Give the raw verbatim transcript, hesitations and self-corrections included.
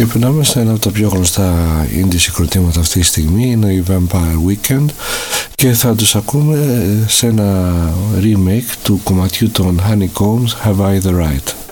Και περνάμε σε ένα από τα πιο γνωστά indie συγκροτήματα αυτή τη στιγμή, είναι η Vampire Weekend, και θα τους ακούμε σε ένα remake του κομματιού των Honeycombs, Have I the Right.